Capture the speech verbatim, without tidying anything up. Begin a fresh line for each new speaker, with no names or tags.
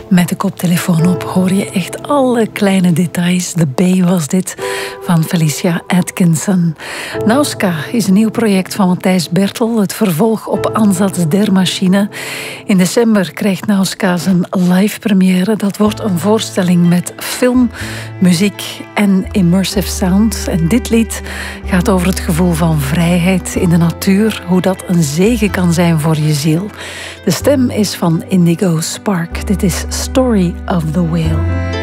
Met de koptelefoon op hoor je echt alle kleine details. The Bay was dit van Felicia Atkinson. Nausica is een nieuw project van Matthijs Bertel. Het vervolg op Ansatz der Machine. In december krijgt Nausica zijn live première. Dat wordt een voorstelling met film, muziek en immersive sound. En dit lied gaat over het gevoel van vrijheid in de natuur. Hoe dat een zegen kan zijn voor je ziel. De stem is van Indigo Spark. Dit is Story of the Whale.